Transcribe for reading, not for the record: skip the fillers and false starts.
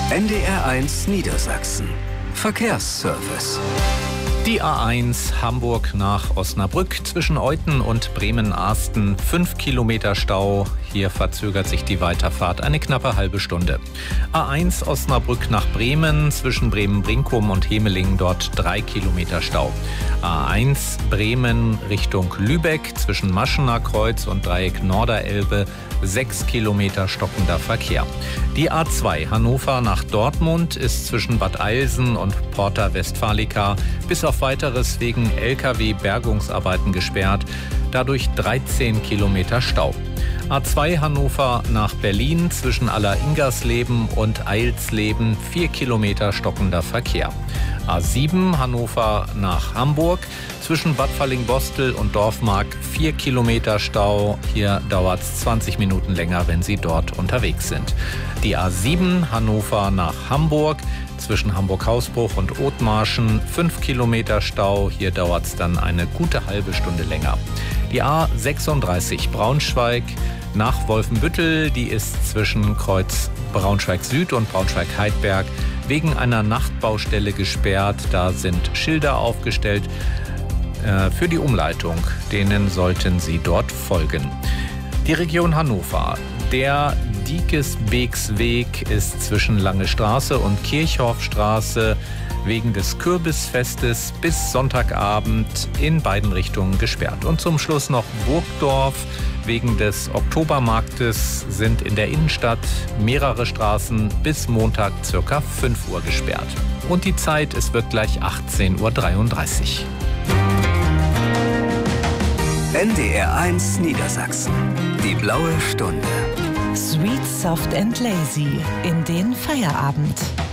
NDR1 Niedersachsen. Verkehrsservice. Die A1 Hamburg nach Osnabrück zwischen Euthen und Bremen-Arsten. 5 Kilometer Stau. Hier verzögert sich die Weiterfahrt eine knappe halbe Stunde. A1 Osnabrück nach Bremen zwischen Bremen-Brinkum und Hemelingen. Dort 3 Kilometer Stau. A1 Bremen Richtung Lübeck zwischen Maschener Kreuz und Dreieck Norderelbe. 6 Kilometer stockender Verkehr. Die A2 Hannover nach Dortmund ist zwischen Bad Eilsen und Porta Westfalica bis auf Weiteres wegen Lkw-Bergungsarbeiten gesperrt. Dadurch 13 Kilometer Stau. A2 Hannover nach Berlin zwischen Aller-Ingersleben und Eilsleben 4 Kilometer stockender Verkehr. A7 Hannover nach Hamburg zwischen Bad Fallingbostel und Dorfmark 4 Kilometer Stau. Hier dauert es 20 Minuten länger, wenn Sie dort unterwegs sind. Die A7 Hannover nach Hamburg zwischen Hamburg-Hausbruch und Othmarschen 5 Kilometer Stau. Hier dauert es dann eine gute halbe Stunde länger. Die A36 Braunschweig nach Wolfenbüttel, die ist zwischen Kreuz Braunschweig Süd und Braunschweig-Heidberg wegen einer Nachtbaustelle gesperrt. Da sind Schilder aufgestellt für die Umleitung. Denen sollten Sie dort folgen. Die Region Hannover. Der Diekesbeeksweg ist zwischen Lange Straße und Kirchhofstraße wegen des Kürbisfestes bis Sonntagabend in beiden Richtungen gesperrt. Und zum Schluss noch Burgdorf. Wegen des Oktobermarktes sind in der Innenstadt mehrere Straßen bis Montag ca. 5 Uhr gesperrt. Und die Zeit, es wird gleich 18:33 Uhr. NDR1 Niedersachsen. Die blaue Stunde. Sweet, soft and lazy in den Feierabend.